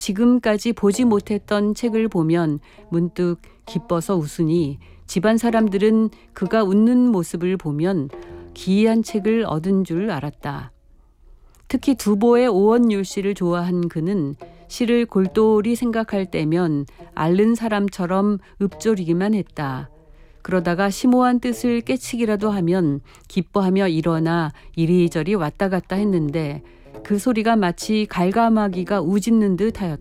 지금까지 보지 못했던 책을 보면 문득 기뻐서 웃으니 집안 사람들은 그가 웃는 모습을 보면 기이한 책을 얻은 줄 알았다. 특히 두보의 오원율 씨를 좋아한 그는 시를 골똘히 생각할 때면 앓는 사람처럼 읊조리기만 했다. 그러다가 심오한 뜻을 깨치기라도 하면 기뻐하며 일어나 이리저리 왔다 갔다 했는데 그 소리가 마치 갈가마귀가 우짖는 듯 하였다.